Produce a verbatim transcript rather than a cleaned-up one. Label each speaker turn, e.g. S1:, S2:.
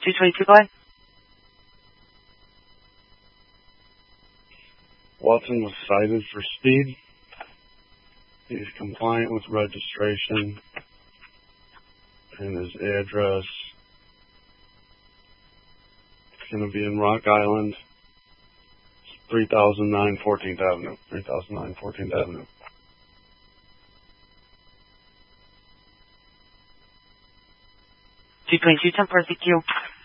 S1: two twenty-two, go ahead.
S2: Watson was cited for speed. He's compliant with registration and his address. It's going to be in Rock Island, three thousand nine fourteenth Avenue. three thousand nine fourteenth Avenue.
S1: two twenty-two, ten four, thank you.